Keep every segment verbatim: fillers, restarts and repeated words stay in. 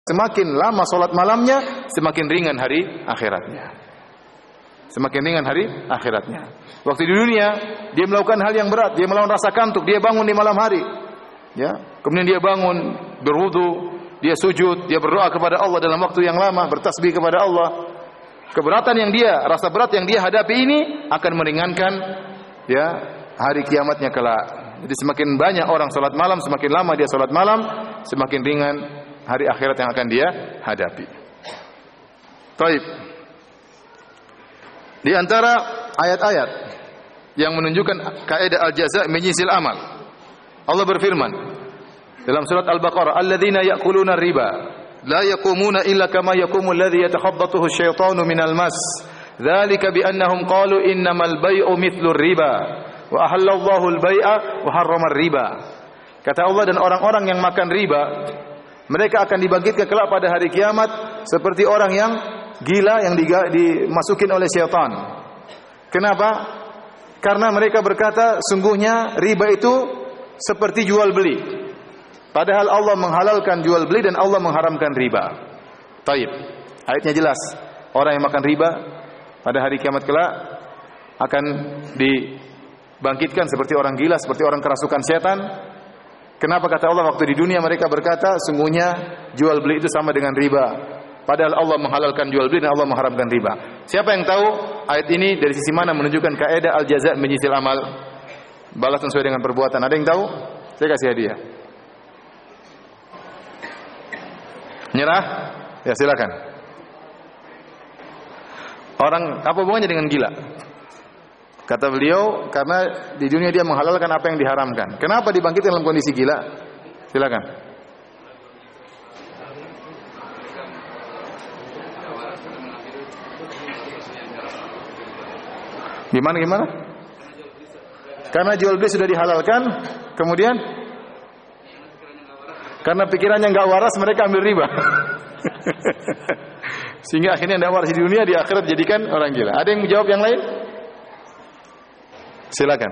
semakin lama salat malamnya, semakin ringan hari akhiratnya. Semakin ringan hari akhiratnya. Waktu di dunia, dia melakukan hal yang berat, dia melawan rasa kantuk, dia bangun di malam hari. Ya, kemudian dia bangun, berwudu, dia sujud, dia berdoa kepada Allah dalam waktu yang lama, bertasbih kepada Allah. Keberatan yang dia, rasa berat yang dia hadapi ini akan meringankan ya hari kiamatnya kelak. Jadi semakin banyak orang salat malam, semakin lama dia salat malam, semakin ringan hari akhirat yang akan dia hadapi. Baik. Di antara ayat-ayat yang menunjukkan kaidah al-jaza' min jinsil amal, Allah berfirman dalam surat Al-Baqarah, "Alladzina ya'kuluna riba la yaqumuna illa kama yaqumu alladhi yatakhabbathu asy-syaitanu minal mas. Dzalika bi annahum qalu innamal bai'u mithlu riba wa ahallallahu al-bai'a wa harrama riba." Kata Allah, dan orang-orang yang makan riba, mereka akan dibangkitkan kelak pada hari kiamat seperti orang yang gila yang dimasukin oleh syaitan. Kenapa? Karena mereka berkata sungguhnya riba itu seperti jual beli. Padahal Allah menghalalkan jual beli dan Allah mengharamkan riba. Taib. Ayatnya jelas. Orang yang makan riba pada hari kiamat kelak akan dibangkitkan seperti orang gila, seperti orang kerasukan setan. Kenapa? Kata Allah, waktu di dunia mereka berkata sungguhnya jual beli itu sama dengan riba. Padahal Allah menghalalkan jual beli dan Allah mengharamkan riba. Siapa yang tahu ayat ini dari sisi mana menunjukkan kaidah al-jaza' min jinsil amal? Balas sesuai dengan perbuatan. Ada yang tahu? Saya kasih hadiah. Nyerah? Ya silakan. Orang apa hubungannya dengan gila? Kata beliau, karena di dunia dia menghalalkan apa yang diharamkan. Kenapa dibangkitkan dalam kondisi gila? Silakan. Gimana gimana? Karena jual beli sudah dihalalkan, kemudian karena pikirannya nggak waras mereka ambil riba. Sehingga akhirnya tidak waras di dunia, di akhirat jadikan orang gila. Ada yang menjawab yang lain? Silakan.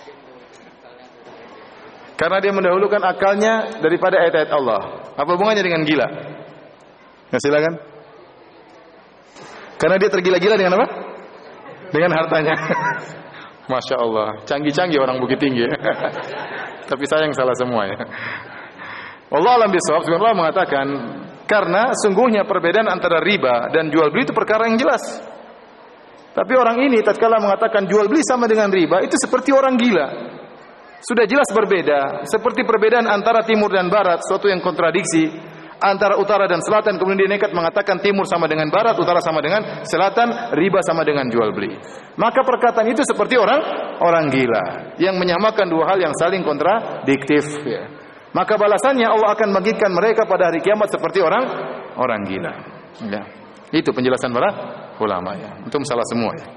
Karena dia mendahulukan akalnya daripada ayat-ayat Allah. Apa hubungannya dengan gila? Ya silakan. Karena dia tergila-gila dengan apa? Dengan hartanya. Masya Allah, canggih-canggih orang Bukit Tinggi. Tapi sayang salah semua ya. Allah alam bisawab, sebenarnya Allah mengatakan, karena sungguhnya perbedaan antara riba dan jual beli itu perkara yang jelas. Tapi orang ini tatkala mengatakan jual beli sama dengan riba, itu seperti orang gila. Sudah jelas berbeda, seperti perbedaan antara timur dan barat, suatu yang kontradiksi. Antara utara dan selatan, kemudian dia nekat mengatakan timur sama dengan barat, utara sama dengan selatan, riba sama dengan jual beli. Maka perkataan itu seperti orang orang gila yang menyamakan dua hal yang saling kontradiktif ya. Maka balasannya Allah akan bangkitkan mereka pada hari kiamat seperti orang orang gila ya. Itu penjelasan para ulama ya. Untuk salah semua ya.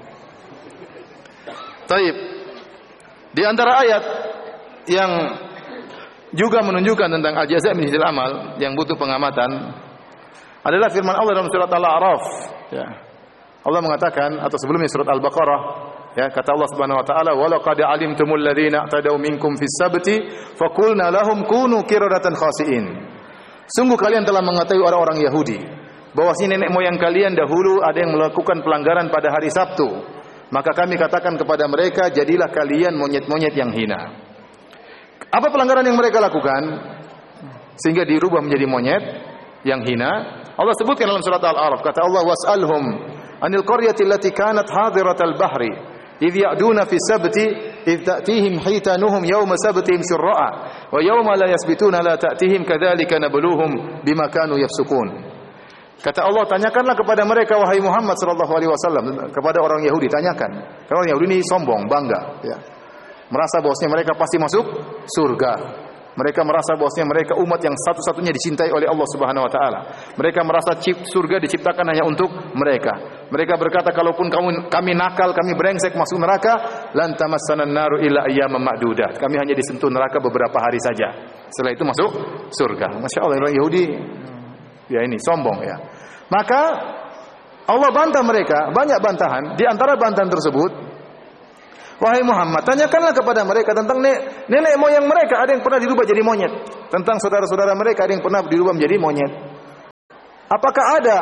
Taib. Di antara ayat yang juga menunjukkan tentang al-jaza' min jinsil amal yang butuh pengamatan adalah firman Allah dalam surat Al-A'raf ya. Allah mengatakan, atau sebelumnya surat Al-Baqarah ya, kata Allah Subhanahu wa taala, "Wa laqad 'alimtumul ladzina i'tadaw minkum fis sabti faqulna lahum kunu qiradatan khasi'in." Sungguh kalian telah mengetahui orang-orang Yahudi bahwa si nenek moyang kalian dahulu ada yang melakukan pelanggaran pada hari Sabtu. Maka kami katakan kepada mereka, jadilah kalian monyet-monyet yang hina. Apa pelanggaran yang mereka lakukan sehingga dirubah menjadi monyet yang hina? Allah sebutkan dalam surat Al-A'raf, kata Allah, "Was'alhum 'anil qaryati allati kanat hadiratal bahri idh ya'duna fi sabti idh ta'tihim hitanuhum yawma sabtihim syurra'a wa yawma la yasbituna la ta'tihim kadzalika nabluhum bima kanu yafsukun." Kata Allah, tanyakanlah kepada mereka wahai Muhammad sallallahu alaihi wasallam, kepada orang Yahudi tanyakan. Karena orang Yahudi ini sombong, bangga ya. Merasa bahwasanya mereka pasti masuk surga. Mereka merasa bahwasanya mereka umat yang satu-satunya dicintai oleh Allah Subhanahu wa taala. Mereka merasa surga diciptakan hanya untuk mereka. Mereka berkata, kalaupun kami, kami nakal, kami brengsek masuk neraka, lan tamassanan naru illa ayyaman ma'dudat. Kami hanya disentuh neraka beberapa hari saja. Setelah itu masuk surga. Masya Allah, orang Yahudi ya ini sombong ya. Maka Allah bantah mereka, banyak bantahan. Di antara bantahan tersebut, wahai Muhammad, tanyakanlah kepada mereka tentang nenek, nenek moyang mereka, ada yang pernah dirubah jadi monyet. Tentang saudara-saudara mereka, ada yang pernah dirubah menjadi monyet. Apakah ada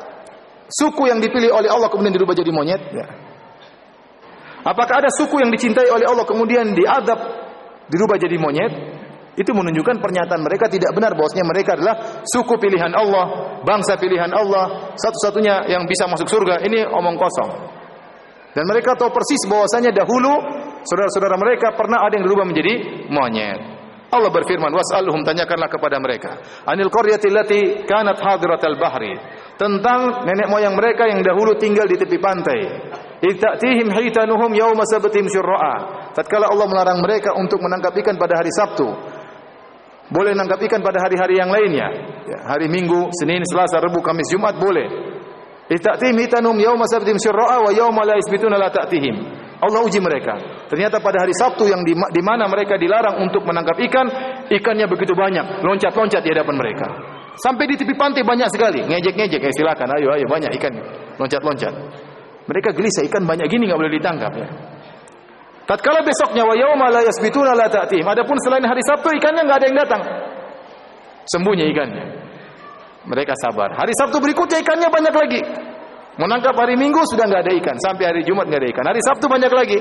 suku yang dipilih oleh Allah kemudian dirubah jadi monyet? Ya. Apakah ada suku yang dicintai oleh Allah kemudian diadab dirubah jadi monyet? Itu menunjukkan pernyataan mereka tidak benar, bahwasanya mereka adalah suku pilihan Allah, bangsa pilihan Allah, satu-satunya yang bisa masuk surga. Ini omong kosong. Dan mereka tahu persis bahwasanya dahulu saudara-saudara mereka pernah ada yang dirubah menjadi monyet. Allah berfirman, was'alhum, tanyakanlah kepada mereka, anil qaryati allati kanat hadiratal bahri, tentang nenek moyang mereka yang dahulu tinggal di tepi pantai. Itatihim hitanuhum yauma sabtihim syurra'a. Tatkala Allah melarang mereka untuk menangkap ikan pada hari Sabtu, boleh menangkap ikan pada hari-hari yang lainnya, ya, hari Minggu, Senin, Selasa, Rabu, Kamis, Jumat boleh. Itatihim hitanuhum yauma sabtihim syurra'a wa yauma la yasbituna la ta'tihim. Allah uji mereka. Ternyata pada hari Sabtu yang di, di mana mereka dilarang untuk menangkap ikan, ikannya begitu banyak, loncat-loncat di hadapan mereka. Sampai di tepi pantai banyak sekali, ngejek-ngejek, eh silakan, ayo ayo banyak ikan, loncat-loncat. Mereka gelisah, ikan banyak gini enggak boleh ditangkap, ya. Tatkala besoknya wa yauma la yasbituna la ta'tihim. Adapun selain hari Sabtu ikannya enggak ada yang datang. Sembunyi ikannya. Mereka sabar. Hari Sabtu berikutnya ikannya banyak lagi. Menangkap hari Minggu sudah enggak ada ikan, sampai hari Jumat enggak ada ikan. Hari Sabtu banyak lagi.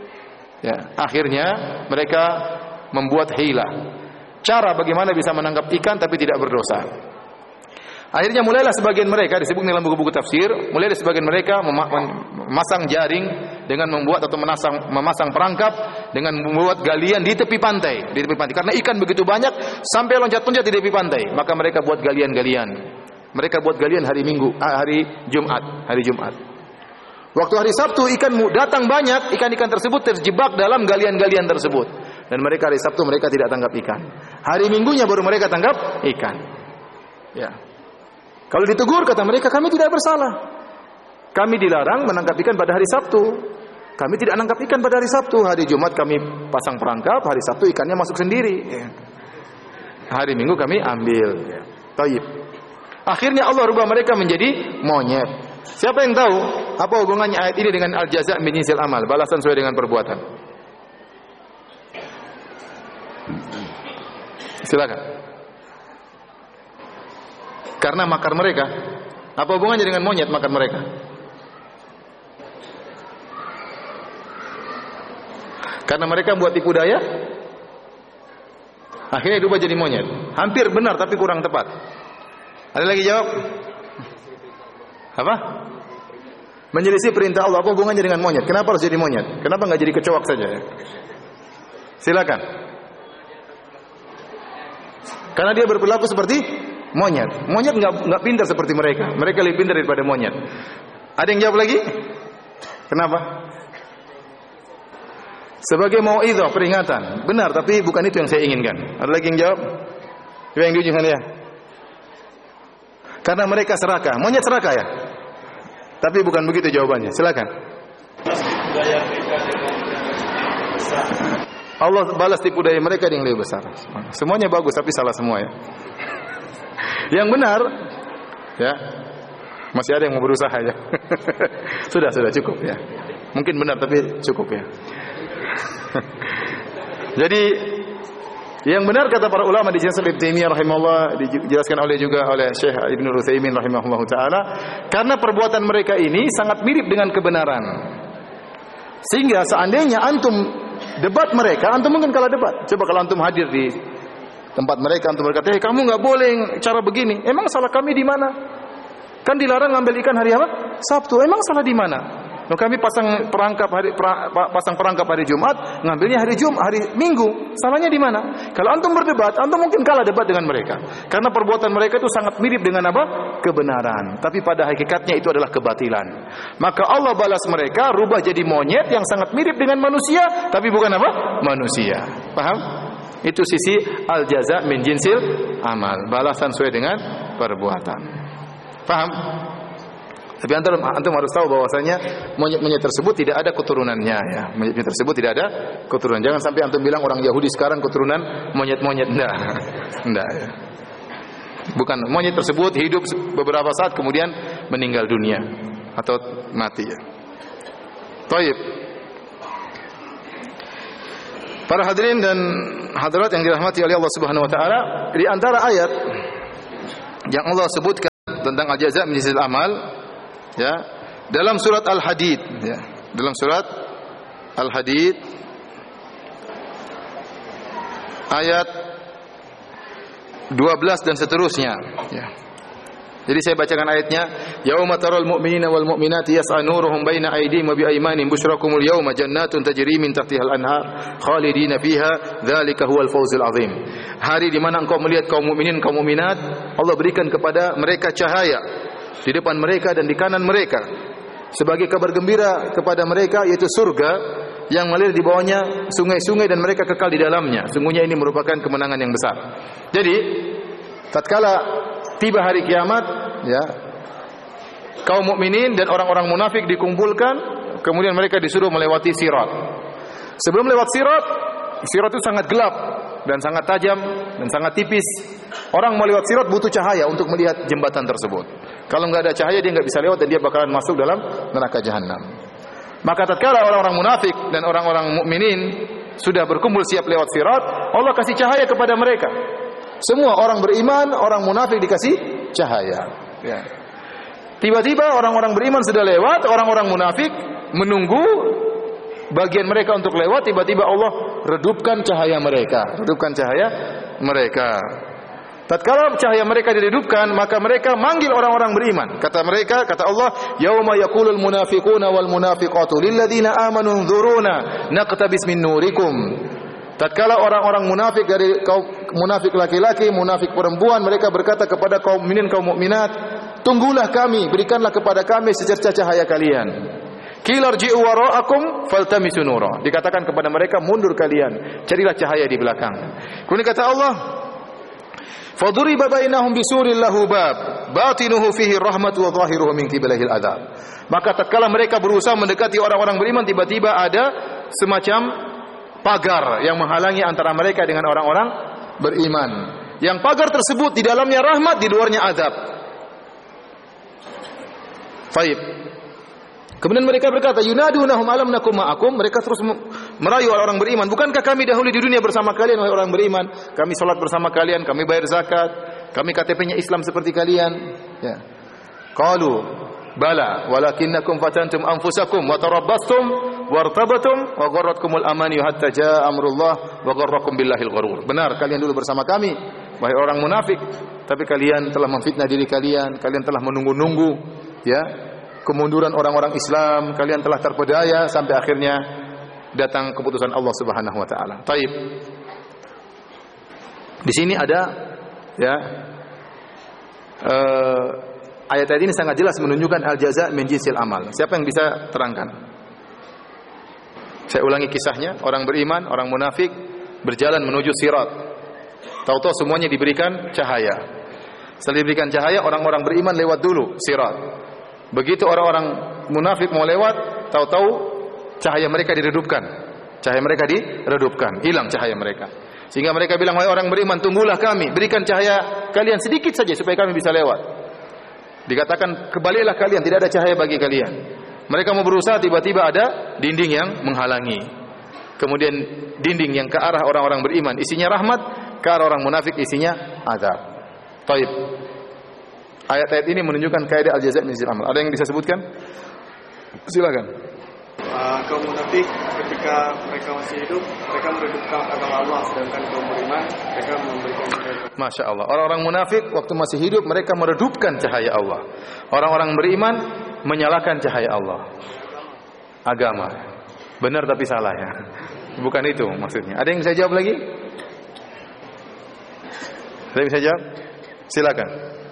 Ya, akhirnya mereka membuat hilah. Cara bagaimana bisa menangkap ikan tapi tidak berdosa. Akhirnya mulailah sebagian mereka, disebut dalam buku-buku tafsir, mulai sebagian mereka memasang jaring dengan membuat atau menasang, memasang perangkap dengan membuat galian di tepi pantai, di tepi pantai. Karena ikan begitu banyak sampai loncat-loncat di tepi pantai, maka mereka buat galian-galian. Mereka buat galian hari Minggu, hari Jumat, hari Jumat. Waktu hari Sabtu ikan datang banyak, ikan-ikan tersebut terjebak dalam galian-galian tersebut. Dan mereka hari Sabtu mereka tidak tangkap ikan. Hari Minggunya baru mereka tangkap ikan. Ya. Kalau ditegur kata mereka, kami tidak bersalah. Kami dilarang menangkap ikan pada hari Sabtu. Kami tidak menangkap ikan pada hari Sabtu. Hari Jumat kami pasang perangkap, hari Sabtu ikannya masuk sendiri. Ya. Hari Minggu kami ambil. Ya. Taib. Akhirnya Allah rubah mereka menjadi monyet. Siapa yang tahu apa hubungannya ayat ini dengan al-jaza' min jinsil amal, balasan sesuai dengan perbuatan? Silakan. Karena makar mereka. Apa hubungannya dengan monyet makar mereka? Karena mereka buat tipu daya, akhirnya dirubah jadi monyet. Hampir benar tapi kurang tepat. Ada lagi jawab? Apa? Menyelisih perintah Allah. Apa hubungannya dengan monyet? Kenapa harus jadi monyet? Kenapa nggak jadi kecoak saja? Ya? Silakan. Karena dia berperilaku seperti monyet. Monyet nggak nggak pintar seperti mereka. Mereka lebih pintar daripada monyet. Ada yang jawab lagi? Kenapa? Sebagai mau'izah, peringatan. Benar, tapi bukan itu yang saya inginkan. Ada lagi yang jawab? Coba yang di ujung sana ya. Karena mereka serakah. Monyet serakah ya? Tapi bukan begitu jawabannya. Silakan. Allah balas tipu daya mereka yang lebih besar. Semuanya bagus tapi salah semua ya. Yang benar ya. Masih ada yang mau berusaha ya. Sudah, sudah cukup ya. Mungkin benar tapi cukup ya. Jadi yang benar kata para ulama di Ibnu Taimiyah rahimahullah, dijelaskan oleh juga oleh Syekh Ibnu Utsaimin rahimahullah taala, karena perbuatan mereka ini sangat mirip dengan kebenaran. Sehingga seandainya antum debat mereka, antum mungkin kalah debat. Coba kalau antum hadir di tempat mereka, antum berkata, "Hey, kamu enggak boleh cara begini." Emang salah kami di mana? Kan dilarang ngambil ikan hari apa? Sabtu. Emang salah di mana? Loh, kami pasang perangkap hari pra, pasang perangkap hari Jumat, ngambilnya hari Jumat, hari Minggu. Salahnya di mana? Kalau antum berdebat, antum mungkin kalah debat dengan mereka. Karena perbuatan mereka itu sangat mirip dengan apa? Kebenaran. Tapi pada hakikatnya itu adalah kebatilan. Maka Allah balas mereka, rubah jadi monyet yang sangat mirip dengan manusia, tapi bukan apa? Manusia. Paham? Itu sisi al-jaza' min jinsil amal. Balasan sesuai dengan perbuatan. Paham? Tapi antum, antum harus tahu bahwasanya monyet-monyet tersebut tidak ada keturunannya ya. Monyet tersebut tidak ada keturunan. Jangan sampai antum bilang orang Yahudi sekarang keturunan monyet-monyet. Enggak. Enggak ya. Bukan, monyet tersebut hidup beberapa saat kemudian meninggal dunia atau mati ya. Baik. Para hadirin dan hadirat yang dirahmati oleh Allah Subhanahu wa taala, di antara ayat yang Allah sebutkan tentang al-jaza' min jinsil amal, ya, dalam surat Al-Hadid, ya, dalam surat Al-Hadid ayat dua belas dan seterusnya, ya. Jadi saya bacakan ayatnya, yauma taral mu'minina wal mu'minati yas'a nuruhum baina aydihim wa bi aymanihim busyrakumul yauma jannatun tajri min tahtiha al-anhar khalidina fiha dzalika huwal fawzul azim. Hari di mana engkau melihat kaum mukminin kaum mukminat, Allah berikan kepada mereka cahaya di depan mereka dan di kanan mereka sebagai kabar gembira kepada mereka, yaitu surga yang mengalir di bawahnya sungai-sungai dan mereka kekal di dalamnya. Sungguhnya ini merupakan kemenangan yang besar. Jadi tatkala tiba hari kiamat, ya, kaum mukminin dan orang-orang munafik dikumpulkan, kemudian mereka disuruh melewati sirat. Sebelum lewat sirat, sirat itu sangat gelap dan sangat tajam dan sangat tipis. Orang mau lewat sirat butuh cahaya untuk melihat jembatan tersebut. Kalau nggak ada cahaya dia nggak bisa lewat dan dia bakalan masuk dalam neraka jahanam. Maka tatkala orang-orang munafik dan orang-orang mukminin sudah berkumpul siap lewat sirat, Allah kasih cahaya kepada mereka. Semua orang beriman, orang munafik dikasih cahaya. Ya. Tiba-tiba orang-orang beriman sudah lewat, orang-orang munafik menunggu bagian mereka untuk lewat. Tiba-tiba Allah redupkan cahaya mereka, redupkan cahaya mereka. Tatkala cahaya mereka diredupkan, maka mereka manggil orang-orang beriman. Kata mereka, kata Allah, yauma yaqulul munafiquna wal munafiqatu lil ladzina amanu nzuruna naqtabis min nurikum. Tatkala orang-orang munafik dari kaum munafik laki-laki, munafik perempuan, mereka berkata kepada kaum mukminin, kaum mukminat, tunggulah kami, berikanlah kepada kami secercah cahaya kalian. Qila irji'u wara'akum faltamisu nura. Dikatakan kepada mereka, mundur kalian, carilah cahaya di belakang. Kemudian kata Allah, faduriba bainahum bisurin lahu bab batinuhu fihi rahmatu wa zahiruhu min qibalihil adzab. Maka tatkala mereka berusaha mendekati orang-orang beriman, tiba-tiba ada semacam pagar yang menghalangi antara mereka dengan orang-orang beriman. Yang pagar tersebut di dalamnya rahmat, di luarnya azab. Baik. Kemudian mereka berkata, yunadunahum alam nakum ma'akum. Mereka terus merayu orang beriman, bukankah kami dahulu di dunia bersama kalian wahai orang beriman? Kami salat bersama kalian, kami bayar zakat, kami K T P-nya Islam seperti kalian. Ya. Qalu bala walakinnakum fatantum anfusakum wa tarabbastum wartabatum wa gharratkumul amani hatta jaa amrullah wa gharrakum billahil gharur. Benar, kalian dulu bersama kami wahai orang munafik, tapi kalian telah memfitnah diri kalian, kalian telah menunggu-nunggu, ya, kemunduran orang-orang Islam, kalian telah terpedaya sampai akhirnya datang keputusan Allah Subhanahu wa taala. Taib. Di sini ada, ya, uh, ayat-ayat ini sangat jelas menunjukkan al-jaza' min jinsil amal. Siapa yang bisa terangkan? Saya ulangi kisahnya. Orang beriman, orang munafik berjalan menuju sirat. Tahu-tahu semuanya diberikan cahaya. Setelah diberikan cahaya, orang-orang beriman lewat dulu sirat. Begitu orang-orang munafik mau lewat, tahu-tahu cahaya mereka diredupkan. Cahaya mereka diredupkan, hilang cahaya mereka. Sehingga mereka bilang, wahai orang beriman, tunggulah kami, berikan cahaya kalian sedikit saja supaya kami bisa lewat. Dikatakan, kebaliklah kalian, tidak ada cahaya bagi kalian. Mereka mau berusaha, tiba-tiba ada dinding yang menghalangi. Kemudian dinding yang ke arah orang-orang beriman isinya rahmat, ke arah orang munafik isinya azab. Taib. Ayat-ayat ini menunjukkan kaidah al-jaza' min jinsil amal. Ada yang bisa sebutkan? Silakan. Uh, kaum munafik ketika mereka masih hidup, mereka meredupkan agama Allah, sedangkan kaum beriman mereka memberikan cahaya. Masya Allah. Orang-orang munafik waktu masih hidup mereka meredupkan cahaya Allah. Orang-orang beriman menyalakan cahaya Allah. Agama. Benar tapi salah, ya. Bukan itu maksudnya. Ada yang bisa jawab lagi? Ada yang bisa jawab? Silakan.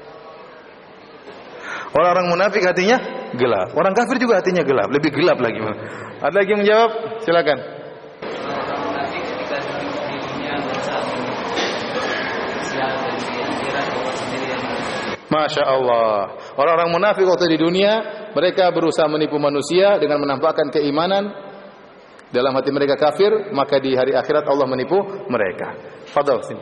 Orang-orang munafik hatinya gelap. Orang kafir juga hatinya gelap, lebih gelap lagi. Ada lagi yang menjawab? Silakan. Orang munafik ketika hidup di dunia berusaha sial dan di akhirat Allah sendiri yang Masya Allah. Orang-orang munafik waktu di dunia mereka berusaha menipu manusia dengan menampakkan keimanan, dalam hati mereka kafir, maka di hari akhirat Allah menipu mereka. Fadhal sini.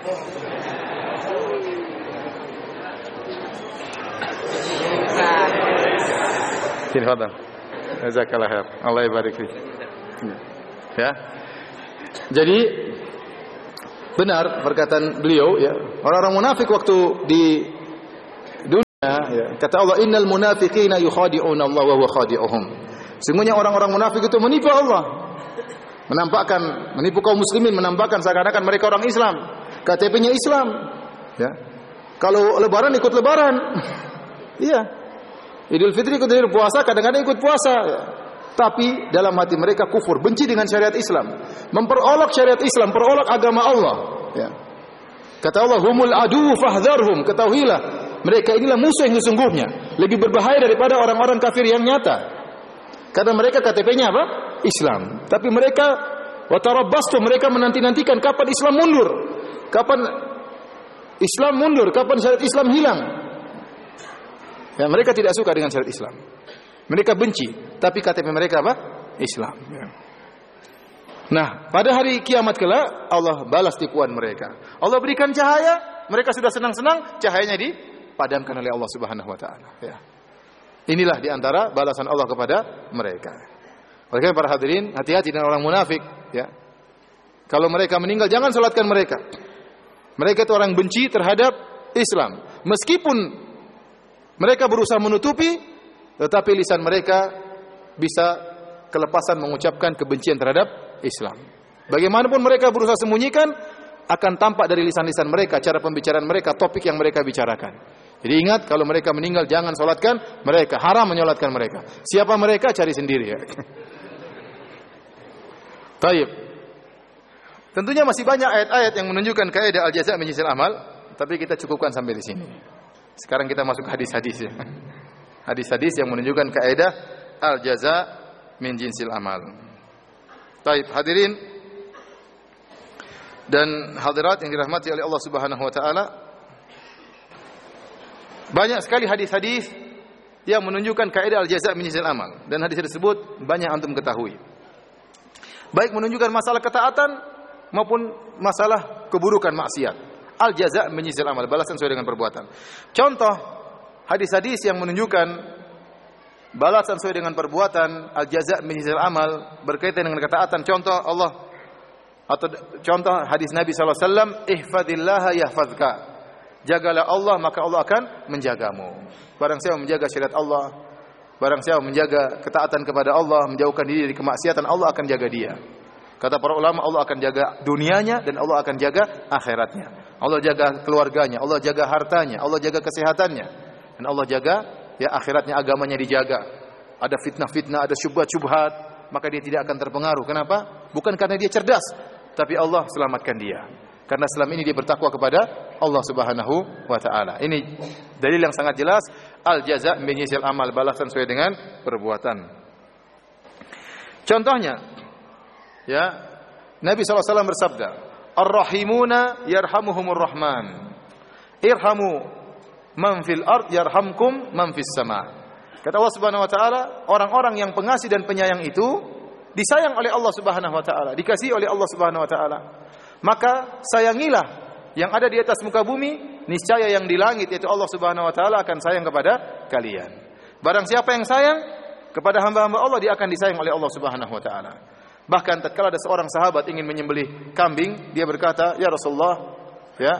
Sini fadhal. Jazakallah khair. Allah barik fiik. Ya. Jadi benar perkataan beliau, ya. Orang-orang munafik waktu di Ya, kata Allah, innal munafiqina yukhadi'una Allah wa huwa khadi'uhum. Sesungguhnya orang-orang munafik itu menipu Allah. Menampakkan, menipu kaum muslimin, menampakkan seakan-akan mereka orang Islam. K T P-nya Islam. Ya. Kalau lebaran ikut lebaran. Iya. Idul Fitri ikut Idul puasa, kadang-kadang ikut puasa. Ya. Tapi dalam hati mereka kufur, benci dengan syariat Islam, memperolok syariat Islam, perolok agama Allah. Ya. Kata Allah, humul adu fahdharhum, ketahuilah mereka inilah musuh yang sesungguhnya, lebih berbahaya daripada orang-orang kafir yang nyata. Karena mereka K T P-nya apa? Islam. Tapi mereka watarabbastu, mereka menanti-nantikan kapan Islam mundur. Kapan Islam mundur, kapan syariat Islam hilang. Ya, mereka tidak suka dengan syariat Islam. Mereka benci, tapi K T P mereka apa? Islam. Ya. Nah, pada hari kiamat kelak Allah balas tipuan mereka. Allah berikan cahaya, mereka sudah senang-senang, cahayanya dipadamkan oleh Allah Subhanahu wa taala, ya. Inilah diantara balasan Allah kepada mereka. Oleh karena para hadirin, hati-hati dengan orang munafik, ya. Kalau mereka meninggal, jangan salatkan mereka. Mereka itu orang benci terhadap Islam. Meskipun mereka berusaha menutupi, tetapi lisan mereka bisa kelepasan mengucapkan kebencian terhadap Islam. Bagaimanapun mereka berusaha sembunyikan, akan tampak dari lisan-lisan mereka, cara pembicaraan mereka, topik yang mereka bicarakan. Jadi ingat, kalau mereka meninggal jangan solatkan mereka, haram menyolatkan mereka. Siapa mereka cari sendiri, ya. Taib. Tentunya masih banyak ayat-ayat yang menunjukkan kaidah al-jaza' min jinsil amal, tapi kita cukupkan sampai di sini. Sekarang kita masuk hadis-hadis, ya. Hadis-hadis yang menunjukkan kaidah al-jaza' min jinsil amal. Taib, hadirin dan hadirat yang dirahmati oleh Allah Subhanahu wa taala. Banyak sekali hadis-hadis yang menunjukkan kaidah al-jaza' min jinsil amal, dan hadis tersebut banyak antum ketahui. Baik menunjukkan masalah ketaatan maupun masalah keburukan maksiat. Al-jaza' min jinsil amal, balasan sesuai dengan perbuatan. Contoh hadis-hadis yang menunjukkan balasan sesuai dengan perbuatan, al-jaza' min jinsil amal, berkaitan dengan ketaatan. Contoh Allah atau contoh hadis Nabi sallallahu alaihi wasallam, ihfazillaha yahfazka. Jagalah Allah maka Allah akan menjagamu. Barang siapa menjaga syariat Allah, barang siapa menjaga ketaatan kepada Allah, menjauhkan diri dari kemaksiatan, Allah akan jaga dia. Kata para ulama, Allah akan jaga dunianya dan Allah akan jaga akhiratnya. Allah jaga keluarganya, Allah jaga hartanya, Allah jaga kesehatannya, dan Allah jaga ya akhiratnya, agamanya dijaga. Ada fitnah-fitnah, ada syubhat-syubhat, maka dia tidak akan terpengaruh. Kenapa? Bukan karena dia cerdas, tapi Allah selamatkan dia. Karena selama ini dia bertakwa kepada Allah Subhanahu wa taala. Ini dalil yang sangat jelas, al-jaza' min jinsil amal, balasan sesuai dengan perbuatan. Contohnya, ya, Nabi sallallahu alaihi wasallam bersabda, "Ar-rahimuna yarhamuhumur rahman. Irhamu man fil ard yarhamkum man fis sama." Kata Allah Subhanahu wa taala, orang-orang yang pengasih dan penyayang itu disayang oleh Allah Subhanahu wa taala, dikasihi oleh Allah Subhanahu wa taala. Maka sayangilah yang ada di atas muka bumi, niscaya yang di langit yaitu Allah Subhanahu wa taala akan sayang kepada kalian. Barang siapa yang sayang kepada hamba-hamba Allah, dia akan disayang oleh Allah Subhanahu wa taala. Bahkan tatkala ada seorang sahabat ingin menyembelih kambing, dia berkata, "Ya Rasulullah, ya,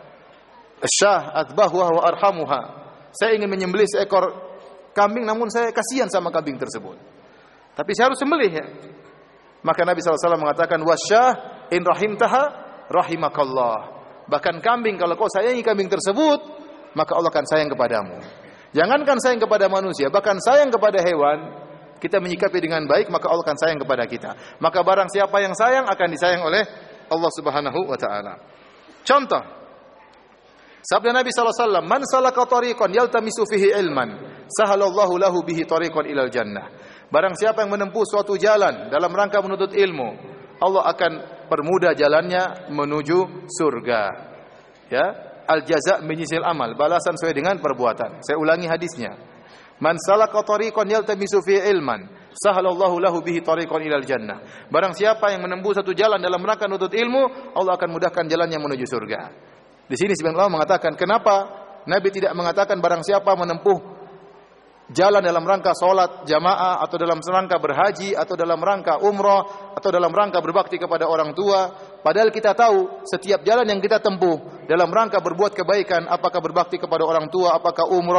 asyah adbahuha wa arhamuha." Saya ingin menyembelih seekor kambing, namun saya kasihan sama kambing tersebut. Tapi saya harus sembelih, ya. Maka Nabi sallallahu alaihi wasallam mengatakan, "Wasyah in rahimtaha rahimakallah." Bahkan kambing, kalau kau sayangi kambing tersebut, maka Allah akan sayang kepadamu. Jangankan sayang kepada manusia, bahkan sayang kepada hewan, kita menyikapi dengan baik, maka Allah akan sayang kepada kita. Maka barang siapa yang sayang akan disayang oleh Allah Subhanahu wa taala. Contoh sabda Nabi sallallahu alaihi wasallam, "Man salaka tariqan yaltamisu fihi ilman, sahalallahu lahu bihi tariqan ilal jannah." Barang siapa yang menempuh suatu jalan dalam rangka menuntut ilmu, Allah akan permudah jalannya menuju surga. Ya, al-jaza' min jinsil amal, balasan sesuai dengan perbuatan. Saya ulangi hadisnya. Man salaka tariqan yaltamisu fihi ilman, sahalallahu lahu bihi tariqan ilal jannah. Barang siapa yang menempuh satu jalan dalam rangka menuntut ilmu, Allah akan mudahkan jalannya menuju surga. Di sini sebagian ulama mengatakan, kenapa Nabi tidak mengatakan barang siapa menempuh jalan dalam rangka salat jamaah, atau dalam rangka berhaji, atau dalam rangka umrah, atau dalam rangka berbakti kepada orang tua. Padahal kita tahu setiap jalan yang kita tempuh dalam rangka berbuat kebaikan, apakah berbakti kepada orang tua, apakah umrah,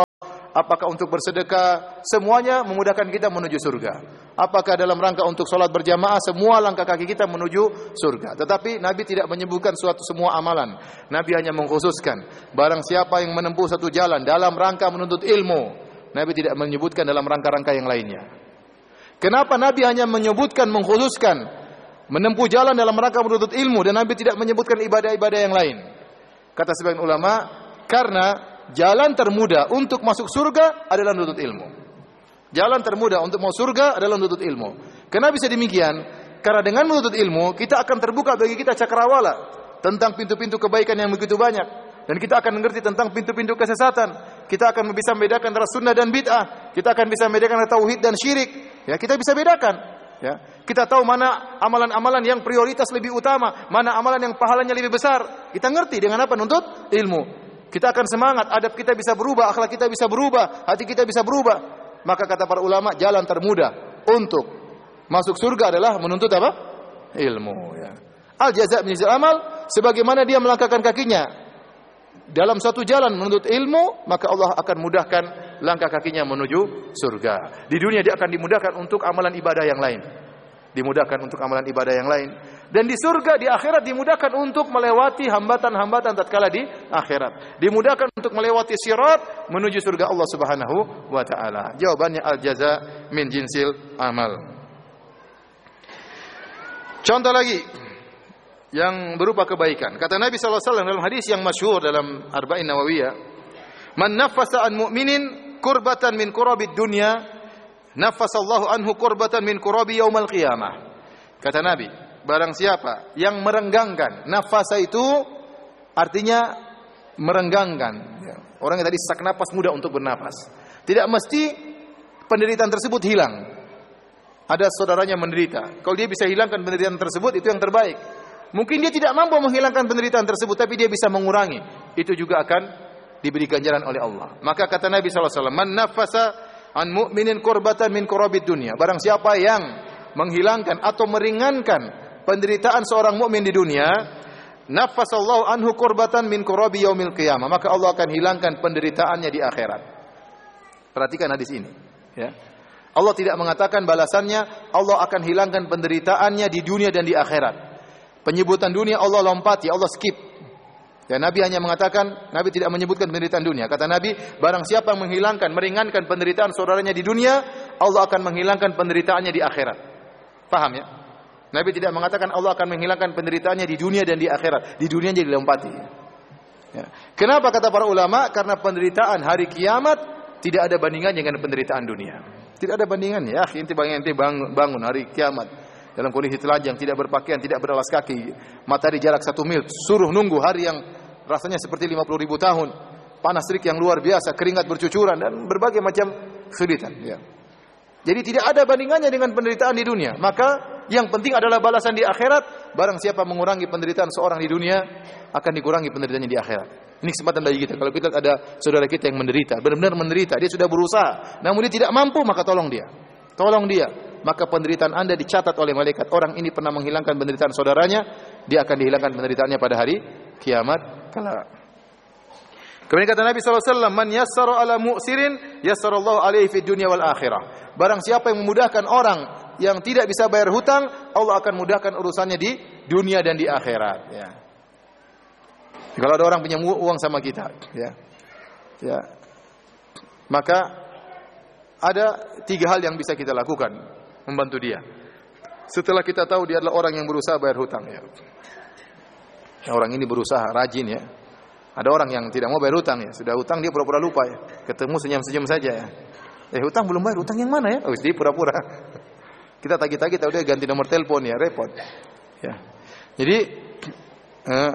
apakah untuk bersedekah, semuanya memudahkan kita menuju surga. Apakah dalam rangka untuk sholat berjamaah, semua langkah kaki kita menuju surga. Tetapi Nabi tidak menyebutkan suatu semua amalan. Nabi hanya mengkhususkan, barang siapa yang menempuh satu jalan dalam rangka menuntut ilmu, Nabi tidak menyebutkan dalam rangka-rangka yang lainnya. Kenapa Nabi hanya menyebutkan, mengkhususkan menempuh jalan dalam rangka menuntut ilmu, dan Nabi tidak menyebutkan ibadah-ibadah yang lain? Kata sebagian ulama, karena jalan termudah untuk masuk surga adalah menuntut ilmu. Jalan termudah untuk masuk surga adalah menuntut ilmu. Kenapa bisa demikian? Karena dengan menuntut ilmu, kita akan terbuka bagi kita cakrawala tentang pintu-pintu kebaikan yang begitu banyak, dan kita akan mengerti tentang pintu-pintu kesesatan. Kita akan bisa membedakan antara sunnah dan bid'ah. Kita akan bisa membedakan antara tauhid dan syirik. Ya, kita bisa bedakan. Ya, kita tahu mana amalan-amalan yang prioritas lebih utama, mana amalan yang pahalanya lebih besar. Kita ngerti dengan apa? Nuntut ilmu. Kita akan semangat, adab kita bisa berubah, akhlak kita bisa berubah, hati kita bisa berubah. Maka kata para ulama, jalan termudah untuk masuk surga adalah menuntut apa? Ilmu. Ya. Al-jaza' min jinsil amal, sebagaimana dia melangkahkan kakinya dalam suatu jalan menuntut ilmu, maka Allah akan mudahkan langkah kakinya menuju surga. Di dunia dia akan dimudahkan untuk amalan ibadah yang lain. Dimudahkan untuk amalan ibadah yang lain. Dan di surga, di akhirat dimudahkan untuk melewati hambatan-hambatan tatkala di akhirat. Dimudahkan untuk melewati sirat menuju surga Allah Subhanahu wa taala. Jawabannya al-jaza min jinsil amal. Contoh lagi yang berupa kebaikan. Kata Nabi sallallahu alaihi wasallam dalam hadis yang masyhur dalam Arba'in Nawawiyah, "Man naffasa an mu'minin kurbatan min kurabid dunya, nafasallahu anhu kurbatan min kurabi yaumal qiyamah." Kata Nabi, barang siapa yang merenggangkan, nafasa itu artinya merenggangkan. Orang yang tadi sesak napas mudah untuk bernafas. Tidak mesti penderitaan tersebut hilang. Ada saudaranya menderita. Kalau dia bisa hilangkan penderitaan tersebut, itu yang terbaik. Mungkin dia tidak mampu menghilangkan penderitaan tersebut, tapi dia bisa mengurangi. Itu juga akan diberi ganjaran oleh Allah. Maka kata Nabi sallallahu alaihi wasallam, "Man nafasa an mu'minin kurbatan min kurabid dunya." Barang siapa yang menghilangkan atau meringankan penderitaan seorang mukmin di dunia, nafasallahu anhu kurbatan min kurabi yaumil qiyamah, maka Allah akan hilangkan penderitaannya di akhirat. Perhatikan hadis ini, ya. Allah tidak mengatakan balasannya Allah akan hilangkan penderitaannya di dunia dan di akhirat. Penyebutan dunia Allah lompati, Allah skip. Ya, Nabi hanya mengatakan, Nabi tidak menyebutkan penderitaan dunia. Kata Nabi, barang siapa yang menghilangkan, meringankan penderitaan saudaranya di dunia, Allah akan menghilangkan penderitaannya di akhirat. Paham ya? Nabi tidak mengatakan Allah akan menghilangkan penderitaannya di dunia dan di akhirat. Di dunia jadi dilompati. Ya. Kenapa kata para ulama? Karena penderitaan hari kiamat tidak ada bandingannya dengan penderitaan dunia. Tidak ada bandingannya. Ya, inti bangun, inti bangun, bangun hari kiamat dalam kondisi telanjang, tidak berpakaian, tidak beralas kaki, matahari jarak satu mil, suruh nunggu hari yang rasanya seperti lima puluh ribu tahun, panas terik yang luar biasa, keringat bercucuran dan berbagai macam kesulitan. Ya. Jadi tidak ada bandingannya dengan penderitaan di dunia. Maka yang penting adalah balasan di akhirat. Barang siapa mengurangi penderitaan seorang di dunia, akan dikurangi penderitaannya di akhirat. Ini kesempatan bagi kita. Kalau kita ada saudara kita yang menderita, benar-benar menderita, dia sudah berusaha, namun dia tidak mampu, maka tolong dia. Tolong dia. Maka penderitaan Anda dicatat oleh malaikat. Orang ini pernah menghilangkan penderitaan saudaranya, dia akan dihilangkan penderitaannya pada hari kiamat kelak. Kemudian kata Nabi sallallahu alaihi wasallam, "Man yassara ala mu'sirin, yassarallahu alaihi fid dunya wal akhirah." Barang siapa yang memudahkan orang yang tidak bisa bayar hutang, Allah akan mudahkan urusannya di dunia dan di akhirat. Ya. Kalau ada orang punya uang sama kita, ya, ya, maka ada tiga hal yang bisa kita lakukan membantu dia. Setelah kita tahu dia adalah orang yang berusaha bayar hutang, ya. Ya, orang ini berusaha, rajin, ya. Ada orang yang tidak mau bayar hutang, ya. Sudah hutang dia pura-pura lupa, ya. Ketemu senyum-senyum saja, ya. Eh, hutang belum bayar, hutang yang mana, ya? Oh, dia pura-pura. Kita tagih-tagih, tahu dia ganti nomor telepon, ya, repot. Ya. Jadi eh,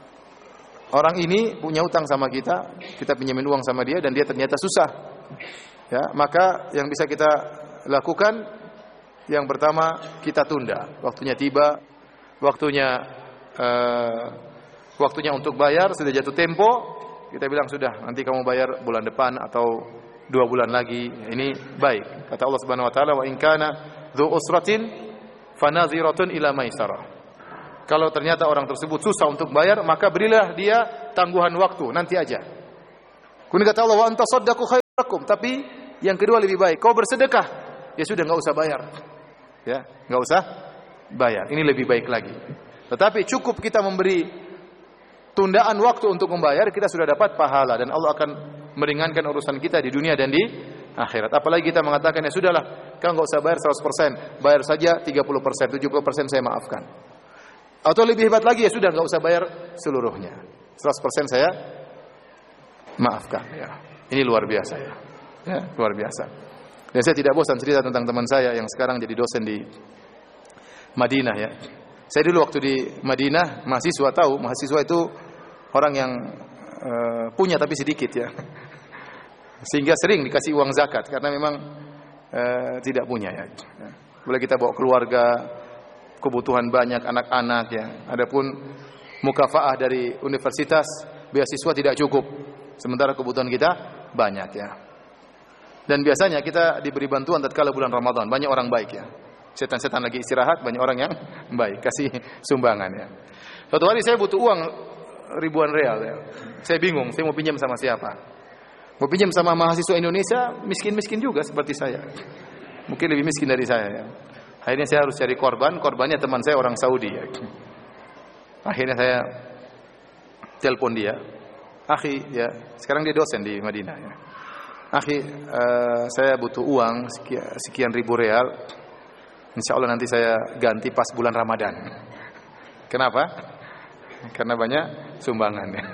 orang ini punya hutang sama kita, kita pinjamin uang sama dia dan dia ternyata susah. Ya, maka yang bisa kita lakukan yang pertama, kita tunda. Waktunya tiba, waktunya uh, waktunya untuk bayar sudah jatuh tempo, kita bilang sudah, nanti kamu bayar bulan depan atau dua bulan lagi. Ini baik. Kata Allah Subhanahu wa taala, "Wa in kana dzu usratin fanadhiratun ila maisarah." Kalau ternyata orang tersebut susah untuk bayar, maka berilah dia tangguhan waktu, nanti aja. Kemudian kata Allah, "Wa anta saddaqu Tapi yang kedua lebih baik. Kau bersedekah, ya sudah enggak usah bayar. Ya, enggak usah bayar. Ini lebih baik lagi. Tetapi cukup kita memberi tundaan waktu untuk membayar, kita sudah dapat pahala dan Allah akan meringankan urusan kita di dunia dan di akhirat. Apalagi kita mengatakan ya sudahlah, kau enggak usah bayar seratus persen, bayar saja tiga puluh persen, tujuh puluh persen saya maafkan. Atau lebih hebat lagi ya sudah enggak usah bayar seluruhnya. seratus persen saya maafkan ya. Ini luar biasa ya. Ya, luar biasa. Dan saya tidak bosan cerita tentang teman saya yang sekarang jadi dosen di Madinah ya. Saya dulu waktu di Madinah, mahasiswa tahu, mahasiswa itu orang yang uh, punya tapi sedikit ya. Sehingga sering dikasih uang zakat karena memang uh, tidak punya ya. Boleh kita bawa keluarga, kebutuhan banyak, anak-anak ya. Adapun mukafaah dari universitas, beasiswa tidak cukup. Sementara kebutuhan kita banyak ya. Dan biasanya kita diberi bantuan tatkala bulan Ramadan, banyak orang baik ya. Setan-setan lagi istirahat, banyak orang yang baik kasih sumbangan ya. Suatu hari saya butuh uang ribuan real ya. Saya bingung, saya mau pinjam sama siapa? Mau pinjam sama mahasiswa Indonesia, miskin-miskin juga seperti saya. Mungkin lebih miskin dari saya ya. Akhirnya saya harus cari korban, korbannya teman saya orang Saudi ya. Akhirnya saya telepon dia. Akhi ya, sekarang dia dosen di Madinah ya. Akhi, uh, saya butuh uang sekian, sekian ribu real. Insya Allah nanti saya ganti pas bulan Ramadan. Kenapa? Karena banyak sumbangan ya.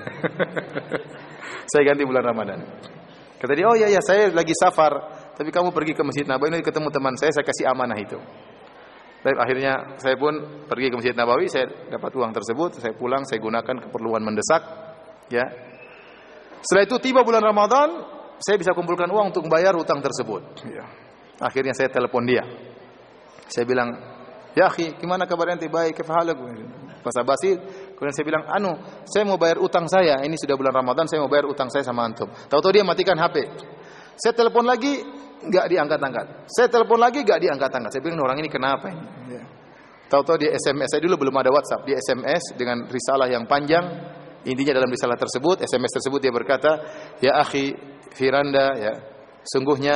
Saya ganti bulan Ramadan. Kata dia, oh iya ya saya lagi safar, tapi kamu pergi ke Masjid Nabawi nanti ketemu teman saya, saya kasih amanah itu. Dan akhirnya saya pun pergi ke Masjid Nabawi, saya dapat uang tersebut, saya pulang, saya gunakan keperluan mendesak, ya. Setelah itu tiba bulan Ramadan, saya bisa kumpulkan uang untuk membayar hutang tersebut. Ya. Akhirnya saya telepon dia. Saya bilang, ya akhi, gimana kabarnya nanti baik, kefahalak? Basa-basi, kemudian saya bilang, anu, saya mau bayar utang saya, ini sudah bulan Ramadan, saya mau bayar utang saya sama antum. Tahu-tahu dia matikan H P. Saya telepon lagi, enggak diangkat-angkat. Saya telepon lagi, enggak diangkat-angkat. Saya bilang, orang ini kenapa ini? Ya. Tahu-tahu dia S M S, saya dulu belum ada WhatsApp, dia S M S dengan risalah yang panjang. Intinya dalam risalah tersebut, S M S tersebut dia berkata, ya akhi Firanda, ya, sungguhnya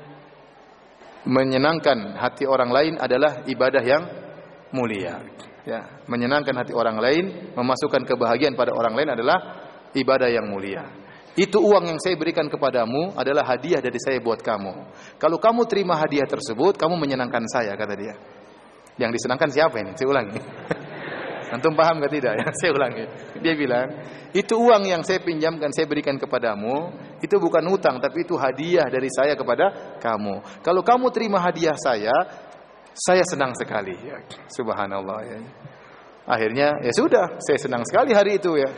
menyenangkan hati orang lain adalah ibadah yang mulia. Ya, menyenangkan hati orang lain, memasukkan kebahagiaan pada orang lain adalah ibadah yang mulia. Itu uang yang saya berikan kepadamu adalah hadiah dari saya buat kamu. Kalau kamu terima hadiah tersebut, kamu menyenangkan saya, kata dia. Yang disenangkan siapa ini? Saya ulangi. Antum paham enggak tidak ya? Saya ulangi. Dia bilang, itu uang yang saya pinjamkan, saya berikan kepadamu, itu bukan hutang, tapi itu hadiah dari saya kepada kamu. Kalau kamu terima hadiah saya, saya senang sekali. Ya, subhanallah ya. Akhirnya, ya sudah, saya senang sekali hari itu ya.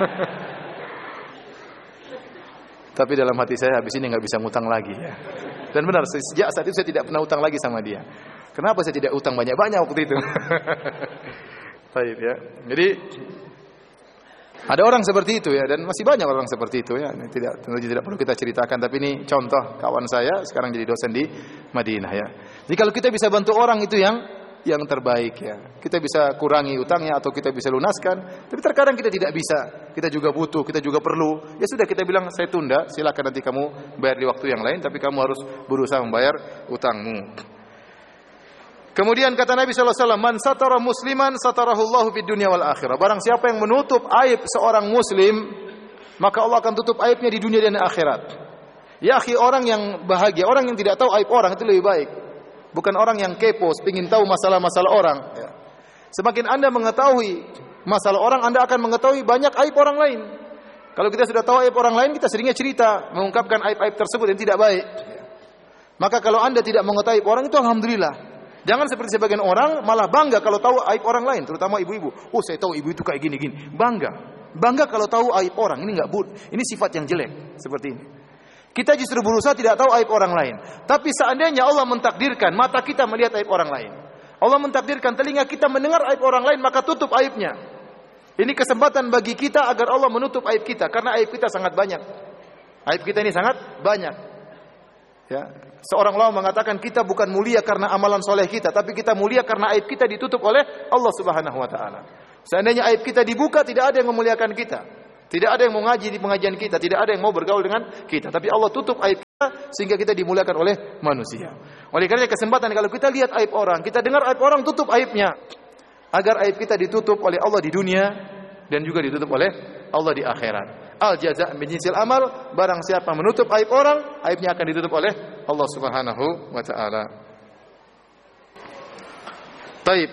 Tapi dalam hati saya habis ini enggak bisa ngutang lagi ya. Dan benar, sejak saat itu saya tidak pernah utang lagi sama dia. Kenapa saya tidak utang banyak-banyak waktu itu? Baik ya. Jadi ada orang seperti itu ya, dan masih banyak orang seperti itu ya. Tidak tentu tidak perlu kita ceritakan, tapi ini contoh kawan saya sekarang jadi dosen di Madinah ya. Jadi kalau kita bisa bantu orang itu yang yang terbaik ya. Kita bisa kurangi utangnya atau kita bisa lunaskan, tapi terkadang kita tidak bisa. Kita juga butuh, kita juga perlu. Ya sudah kita bilang saya tunda, silakan nanti kamu bayar di waktu yang lain, tapi kamu harus berusaha membayar utangmu. Kemudian kata Nabi sallallahu alaihi wasallam, "Man satara musliman satarahullahu fid dunya wal akhirah." Barang siapa yang menutup aib seorang muslim, maka Allah akan tutup aibnya di dunia dan akhirat. Ya akhi, orang yang bahagia, orang yang tidak tahu aib orang itu lebih baik. Bukan orang yang kepo, ingin tahu masalah-masalah orang. Ya. Semakin Anda mengetahui masalah orang, Anda akan mengetahui banyak aib orang lain. Kalau kita sudah tahu aib orang lain, kita seringnya cerita, mengungkapkan aib-aib tersebut yang tidak baik. Ya. Maka kalau Anda tidak mengetahui aib orang itu alhamdulillah. Jangan seperti sebagian orang malah bangga kalau tahu aib orang lain, terutama ibu-ibu. Oh, saya tahu ibu itu kayak gini-gini. Bangga. Bangga kalau tahu aib orang. Ini enggak bud. Ini sifat yang jelek seperti ini. Kita justru berusaha tidak tahu aib orang lain. Tapi seandainya Allah mentakdirkan mata kita melihat aib orang lain, Allah mentakdirkan telinga kita mendengar aib orang lain, maka tutup aibnya. Ini kesempatan bagi kita agar Allah menutup aib kita, karena aib kita sangat banyak. Aib kita ini sangat banyak. Ya. Seorang ulama mengatakan kita bukan mulia karena amalan soleh kita, tapi kita mulia karena aib kita ditutup oleh Allah Subhanahu Wa Taala. Seandainya aib kita dibuka, tidak ada yang memuliakan kita, tidak ada yang mau ngaji di pengajian kita, tidak ada yang mau bergaul dengan kita. Tapi Allah tutup aib sehingga kita dimuliakan oleh manusia. Oleh karena kesempatan kalau kita lihat aib orang, kita dengar aib orang, tutup aibnya. Agar aib kita ditutup oleh Allah di dunia dan juga ditutup oleh Allah di akhirat. Al jaza' min jinsil amal, barang siapa menutup aib orang, aibnya akan ditutup oleh Allah Subhanahu wa taala. Taib.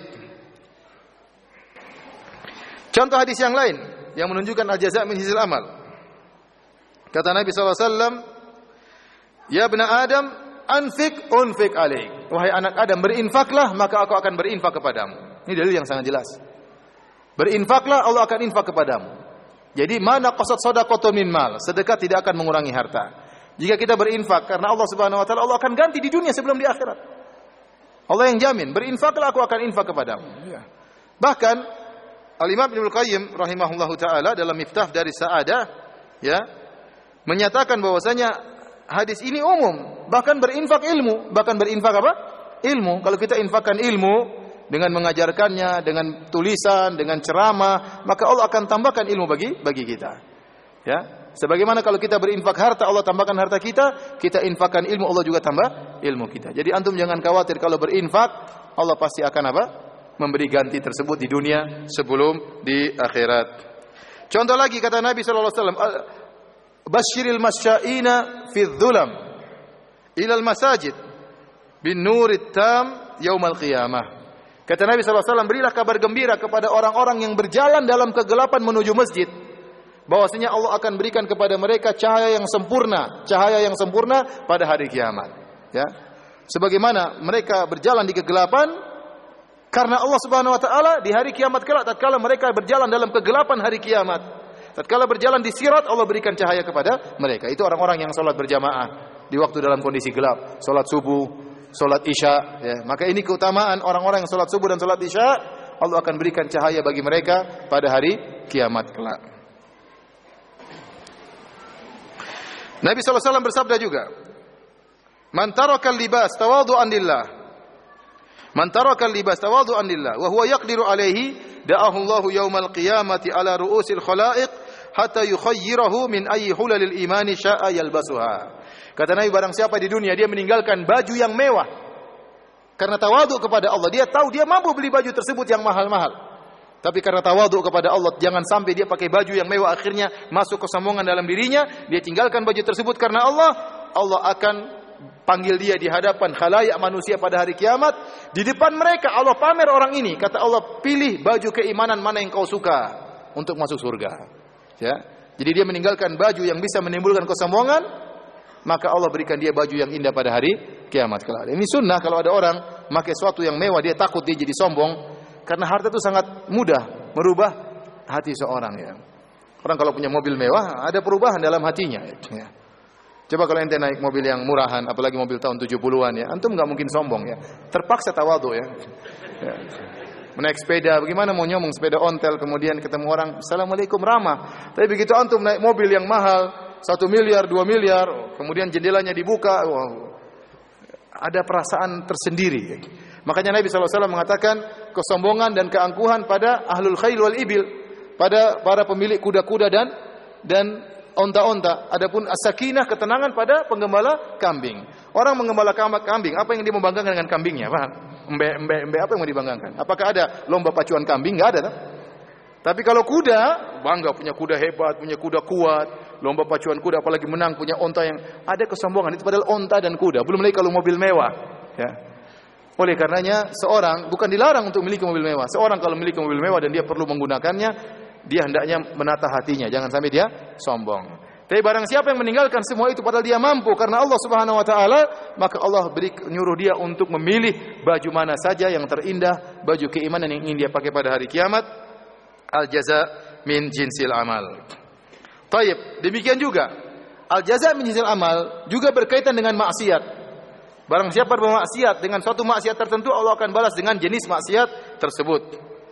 Contoh hadis yang lain yang menunjukkan al jaza' min jinsil amal. Kata Nabi sallallahu alaihi wasallam, "Ya ibna Adam, anfik unfik alaik." Wahai anak Adam, berinfaklah maka aku akan berinfak kepadamu. Ini dalil yang sangat jelas. Berinfaklah, Allah akan infak kepadamu. Jadi mana qasad shadaqatu min mal, sedekah tidak akan mengurangi harta. Jika kita berinfak karena Allah Subhanahu wa taala, Allah akan ganti di dunia sebelum di akhirat. Allah yang jamin, berinfaklah aku akan infak kepadamu. Ya. Bahkan Al-Imam Ibnu Qayyim rahimahullahu taala dalam Miftah dari Sa'adah ya menyatakan bahwasanya hadis ini umum, bahkan berinfak ilmu, bahkan berinfak apa? Ilmu. Kalau kita infakkan ilmu dengan mengajarkannya, dengan tulisan, dengan ceramah, maka Allah akan tambahkan ilmu bagi bagi kita. Ya. Sebagaimana kalau kita berinfak harta, Allah tambahkan harta kita, kita infakkan ilmu, Allah juga tambah ilmu kita. Jadi antum jangan khawatir kalau berinfak, Allah pasti akan apa? Memberi ganti tersebut di dunia sebelum di akhirat. Contoh lagi kata Nabi sallallahu alaihi wasallam, "Basyiril masya'ina fi dhulam ila al-masajid bin nurit tam yaumal qiyamah." Kata Nabi sallallahu alaihi wasallam, berilah kabar gembira kepada orang-orang yang berjalan dalam kegelapan menuju masjid, bahwasanya Allah akan berikan kepada mereka cahaya yang sempurna, cahaya yang sempurna pada hari kiamat. Ya. Sebagaimana mereka berjalan di kegelapan karena Allah Subhanahu wa taala di hari kiamat kelak, tatkala mereka berjalan dalam kegelapan hari kiamat, tatkala berjalan di sirat, Allah berikan cahaya kepada mereka. Itu orang-orang yang salat berjamaah di waktu dalam kondisi gelap, salat subuh, salat isya, ya. Maka ini keutamaan orang-orang yang salat subuh dan salat isya, Allah akan berikan cahaya bagi mereka pada hari kiamat kelak. Nabi sallallahu alaihi wasallam bersabda juga, "Man taraka al-libas tawadhu'an lillah, man taraka al-libas tawadhu'an lillah wa huwa yaqdiru alaihi, da'ahu Allahu yaumal qiyamati ala ru'usil khalaiq hatta yukhayyirahu min ayyi hulalil imani sya'a yalbasuha." Kata Nabi, barang siapa di dunia dia meninggalkan baju yang mewah karena tawadhu kepada Allah, dia tahu dia mampu beli baju tersebut yang mahal-mahal, tapi karena tawadhu kepada Allah, jangan sampai dia pakai baju yang mewah akhirnya masuk kesombongan dalam dirinya, dia tinggalkan baju tersebut karena Allah, Allah akan panggil dia di hadapan khalayak manusia pada hari kiamat, di depan mereka Allah pamer orang ini, kata Allah, pilih baju keimanan mana yang kau suka untuk masuk surga. Ya. Jadi dia meninggalkan baju yang bisa menimbulkan kesombongan, maka Allah berikan dia baju yang indah pada hari kiamat kelak. Ini sunnah kalau ada orang pakai sesuatu yang mewah, dia takut dia jadi sombong, karena harta itu sangat mudah merubah hati seorang. Ya. Orang kalau punya mobil mewah, ada perubahan dalam hatinya. Ya. Coba kalau ente naik mobil yang murahan, apalagi mobil tahun tujuh puluhan, ya, antum nggak mungkin sombong, ya. Terpaksa tawadhu, ya. Ya. Menaik sepeda, bagaimana mau nyomong sepeda ontel, kemudian ketemu orang, "Assalamualaikum," ramah. Tapi begitu antum naik mobil yang mahal, satu miliar, dua miliar, kemudian jendelanya dibuka, wow, ada perasaan tersendiri. Makanya Nabi sallallahu alaihi wasallam mengatakan, kesombongan dan keangkuhan pada ahlul khail wal ibil, pada para pemilik kuda-kuda dan dan onta-onta. Adapun as-sakinah, ketenangan pada penggembala kambing. Orang menggembala kambing, apa yang dia membanggakan dengan kambingnya? Paham? Embe, embe, embe, apa yang mau dibanggakan? Apakah ada lomba pacuan kambing? Enggak ada, tak? Tapi kalau kuda, bangga punya kuda hebat, punya kuda kuat, lomba pacuan kuda, apalagi menang punya onta yang ada kesombongan. Itu padahal onta dan kuda. Belum lagi kalau mobil mewah. Ya. Oleh karenanya seorang bukan dilarang untuk memiliki mobil mewah. Seorang kalau memiliki mobil mewah dan dia perlu menggunakannya, dia hendaknya menata hatinya, jangan sampai dia sombong. Tapi barang siapa yang meninggalkan semua itu padahal dia mampu karena Allah Subhanahu wa taala, maka Allah beri nyuruh dia untuk memilih baju mana saja yang terindah, baju keimanan yang ingin dia pakai pada hari kiamat. Al jaza min jinsil amal. Taib, demikian juga al jaza min jinsil amal juga berkaitan dengan maksiat. Barang siapa bermaksiat dengan suatu maksiat tertentu, Allah akan balas dengan jenis maksiat tersebut.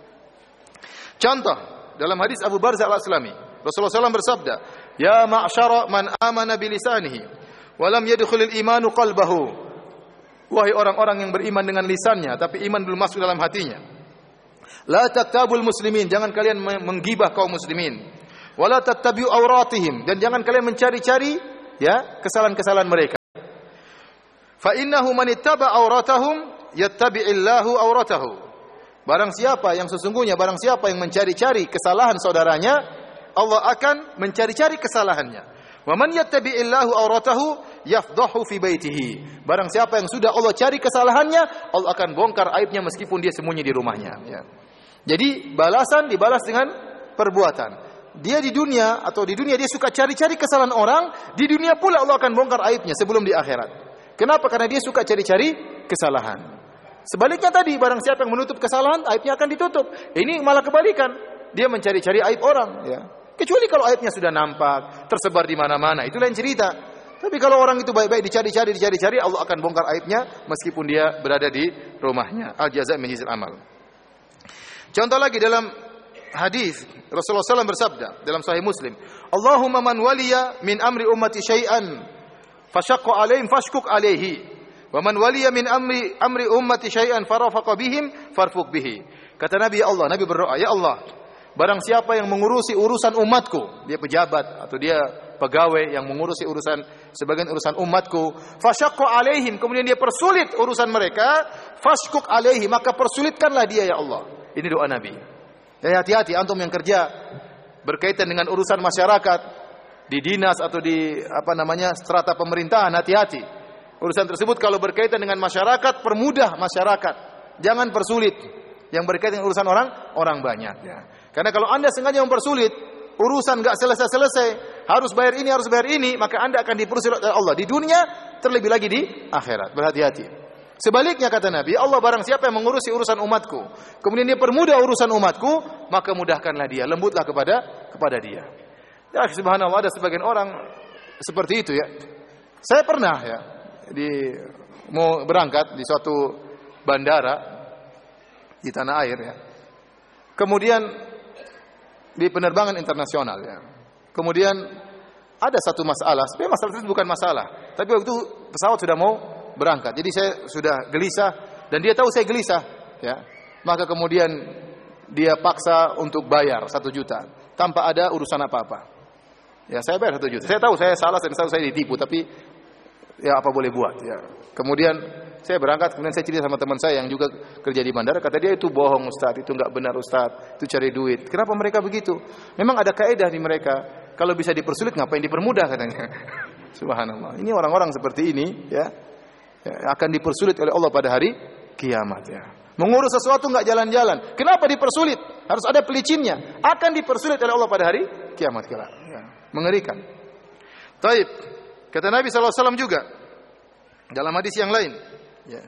Contoh, dalam hadis Abu Barzah Al-Aslami, Rasulullah sallallahu alaihi wasallam bersabda, "Ya ma'syara man amana bilisanihi wa lam yadkhulil imanu qalbahu." Wahai orang-orang yang beriman dengan lisannya tapi iman belum masuk dalam hatinya. La taktabul muslimin, jangan kalian menggibah kaum muslimin. Wala tattabi'u auratihim, dan jangan kalian mencari-cari ya kesalahan-kesalahan mereka. Fa innahu man ittaba auratahum yattabi'illahu auratahu. Barang siapa yang sesungguhnya barang siapa yang mencari-cari kesalahan saudaranya, Allah akan mencari-cari kesalahannya. Wa man yattabi'illahu auratahu yafdahu fi baitihi. Barang siapa yang sudah Allah cari kesalahannya, Allah akan bongkar aibnya meskipun dia sembunyi di rumahnya, ya. Jadi balasan dibalas dengan perbuatan. Dia di dunia atau di dunia dia suka cari-cari kesalahan orang, di dunia pula Allah akan bongkar aibnya sebelum di akhirat. Kenapa? Karena dia suka cari-cari kesalahan. Sebaliknya tadi, barang siapa yang menutup kesalahan, aibnya akan ditutup. Ini malah kebalikan. Dia mencari-cari aib orang, ya. Kecuali kalau aibnya sudah nampak, tersebar di mana-mana, itu lain cerita. Tapi kalau orang itu baik-baik dicari-cari, dicari-cari, Allah akan bongkar aibnya meskipun dia berada di rumahnya. Al-jaza' min jinsil amal. Contoh lagi dalam hadis Rasulullah sallallahu alaihi wasallam bersabda dalam Sahih Muslim, Allahumma man waliya min amri ummati syai'an fashaqqa alaihim fashkuk alaihi wa man waliya min amri amri ummati syai'an farafaqa bihim farfuq bihi. Kata Nabi Allah, Nabi berdoa, ya Allah, barang siapa yang mengurusi urusan umatku, dia pejabat atau dia pegawai yang mengurusi urusan sebagian urusan umatku, fashaqqa alaihim, kemudian dia persulit urusan mereka, fashkuk alaihi, maka persulitkanlah dia ya Allah. Ini doa Nabi. Ya, hati-hati antum yang kerja berkaitan dengan urusan masyarakat di dinas atau di apa namanya strata pemerintahan, hati-hati. Urusan tersebut kalau berkaitan dengan masyarakat, permudah masyarakat. Jangan persulit. Yang berkaitan dengan urusan orang, orang banyak, ya. Karena kalau Anda sengaja mempersulit, urusan enggak selesai-selesai, harus bayar ini, harus bayar ini, maka Anda akan dipersulit oleh Allah di dunia, terlebih lagi di akhirat. Berhati-hati. Sebaliknya kata Nabi, Allah barang siapa yang mengurusi urusan umatku, kemudian dia permudah urusan umatku, maka mudahkanlah dia, lembutlah kepada kepada dia. Ya subhanallah, ada sebagian orang seperti itu, ya. Saya pernah, ya, di mau berangkat di suatu bandara di tanah air, ya. Kemudian di penerbangan internasional, ya. Kemudian ada satu masalah, sebenarnya masalah itu bukan masalah, tapi waktu itu pesawat sudah mau berangkat. Jadi saya sudah gelisah dan dia tahu saya gelisah, ya. Maka kemudian dia paksa untuk bayar satu juta tanpa ada urusan apa-apa. Ya, saya bayar satu juta. Saya tahu saya salah, saya tahu saya ditipu, tapi ya apa boleh buat, ya. Kemudian saya berangkat, kemudian saya cerita sama teman saya yang juga kerja di bandara, kata dia itu bohong Ustaz, itu enggak benar Ustaz, itu cari duit. Kenapa mereka begitu? Memang ada kaidah di mereka, kalau bisa dipersulit ngapain dipermudah katanya. Subhanallah. Ini orang-orang seperti ini, ya, ya, akan dipersulit oleh Allah pada hari kiamat, ya. Mengurus sesuatu enggak jalan-jalan. Kenapa dipersulit? Harus ada pelicinnya. Akan dipersulit oleh Allah pada hari kiamat kelak, ya. Mengerikan. Taib. Kata Nabi sallallahu alaihi wasallam juga dalam hadis yang lain, ya.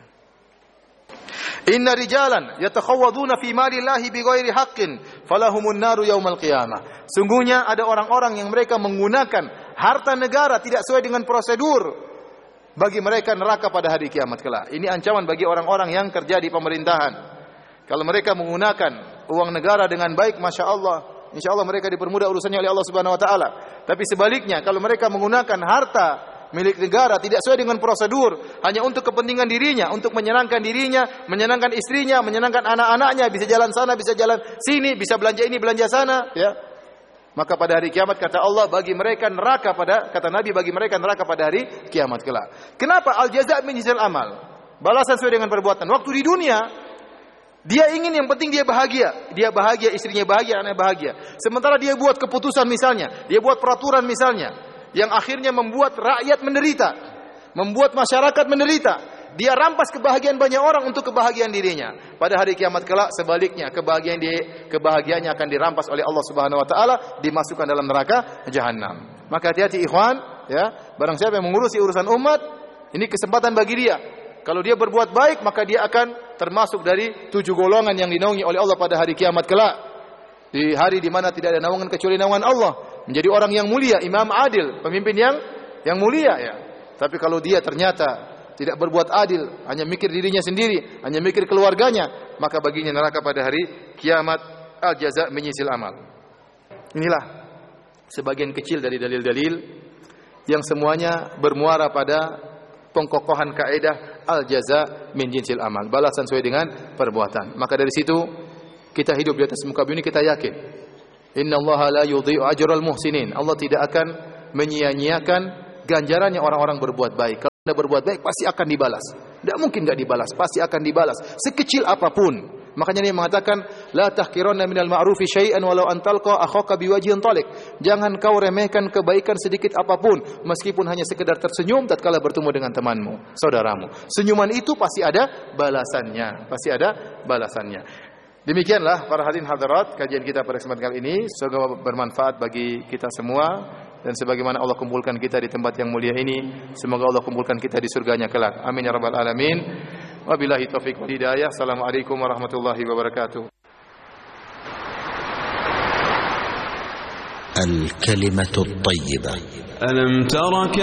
Inna rijalan yatakhawaduna fi malillahi bighairi haqqin falahumun naru yaumal qiyamah. Sungguhnya ada orang-orang yang mereka menggunakan harta negara tidak sesuai dengan prosedur, bagi mereka neraka pada hari kiamat kelak. Ini ancaman bagi orang-orang yang kerja di pemerintahan. Kalau mereka menggunakan uang negara dengan baik, masya Allah, insya Allah mereka dipermudah urusannya oleh Allah Subhanahu Wa Taala. Tapi sebaliknya, kalau mereka menggunakan harta milik negara tidak sesuai dengan prosedur, hanya untuk kepentingan dirinya, untuk menyenangkan dirinya, menyenangkan istrinya, menyenangkan anak-anaknya, bisa jalan sana, bisa jalan sini, bisa belanja ini, belanja sana, ya. Maka pada hari kiamat kata Allah, bagi mereka neraka pada kata Nabi bagi mereka neraka pada hari kiamat kelak. Kenapa? Al jaza' min jinsil amal. Balasan sesuai dengan perbuatan. Waktu di dunia dia ingin yang penting dia bahagia, dia bahagia, istrinya bahagia, anaknya bahagia. Sementara dia buat keputusan misalnya, dia buat peraturan misalnya, yang akhirnya membuat rakyat menderita, membuat masyarakat menderita. Dia rampas kebahagiaan banyak orang untuk kebahagiaan dirinya. Pada hari kiamat kelak sebaliknya, kebahagiaan dia, kebahagiaannya akan dirampas oleh Allah Subhanahu Wa Taala, dimasukkan dalam neraka jahanam. Maka hati-hati ikhwan, ya. Barang siapa yang mengurusi urusan umat, ini kesempatan bagi dia. Kalau dia berbuat baik, maka dia akan termasuk dari tujuh golongan yang dinaungi oleh Allah pada hari kiamat kelak. Di hari di mana tidak ada naungan kecuali naungan Allah. Menjadi orang yang mulia, imam adil, pemimpin yang yang mulia, ya. Tapi kalau dia ternyata tidak berbuat adil, hanya mikir dirinya sendiri, hanya mikir keluarganya, maka baginya neraka pada hari kiamat. Al jaza' min jinsil amal. Inilah sebagian kecil dari dalil-dalil yang semuanya bermuara pada pengkokohan kaidah al jaza' min jinsil amal, balasan sesuai dengan perbuatan. Maka dari situ kita hidup di atas muka bumi, kita yakin innallaha la yudhi'u ajral muhsinin. Allah tidak akan menyia-nyiakan ganjarannya orang-orang berbuat baik. Anda berbuat baik pasti akan dibalas. Tidak mungkin enggak dibalas, pasti akan dibalas. Sekecil apapun. Makanya dia mengatakan, la tahqiranna minal ma'rufi syai'an walau an talqa akhaka biwajhin talik. Jangan kau remehkan kebaikan sedikit apapun, meskipun hanya sekedar tersenyum tatkala bertemu dengan temanmu, saudaramu. Senyuman itu pasti ada balasannya, pasti ada balasannya. Demikianlah para hadirin hadirat kajian kita pada kesempatan kali ini. Semoga bermanfaat bagi kita semua. Dan sebagaimana Allah kumpulkan kita di tempat yang mulia ini, semoga Allah kumpulkan kita di surganya kelak. Amin ya rabbal alamin. Wabillahi taufiq wal hidayah. Assalamualaikum warahmatullahi wabarakatuh. الكلمة الطيبة. ألم ترك